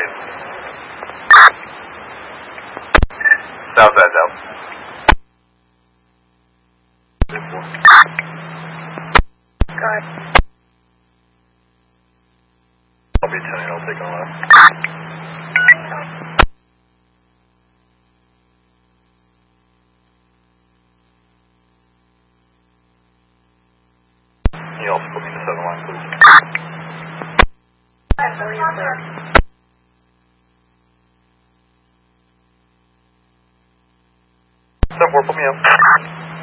Southside's out. God. I'll be 10 and I'll take on left. Can you also put me in the 7 line, please? I believe so. 7-4, put me up.